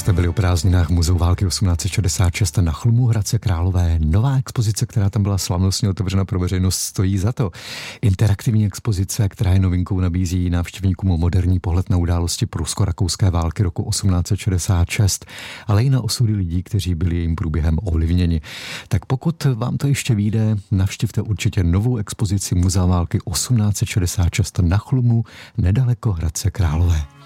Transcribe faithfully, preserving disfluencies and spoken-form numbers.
jste byli o prázdninách Muzeu války osmnáct set šedesát šest na Chlmu Hradce Králové. Nová expozice, která tam byla slavnostně otevřena pro veřejnost, stojí za to. Interaktivní expozice, která je novinkou, nabízí návštěvníkům moderní pohled na události prusko-rakouské války roku osmnáct set šedesát šest, ale i na osudy lidí, kteří byli jejím průběhem ovlivněni. Tak pokud vám to ještě vyjde, navštivte určitě novou expozici Muzea války osmnáct set šedesát šest na Chlmu, nedaleko Hradce Králové.